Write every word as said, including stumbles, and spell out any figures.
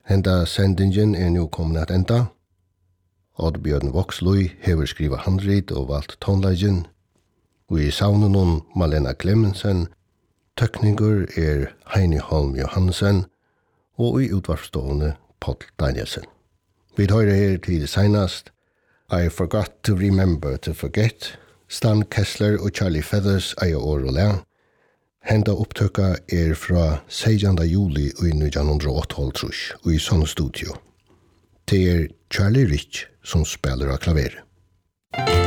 Henda sendingen er nu kommet at enda. Oddbjørn Voksløy hever skriva handrit og valgt tonleggen. Og i saunen om Malena Clemensen, tøkninger er Heini Holm Johansen, og i utvarpsstående Paul Danielsen. Vi hører her til senast I Forgot to Remember to Forget, Stan Kessler og Charlie Feathers eier år og lær. Henda opptøkka er fra sejande juli i nitton åttioåtta og i sånn studio. Det er Charlie Rich som spiller av klaver.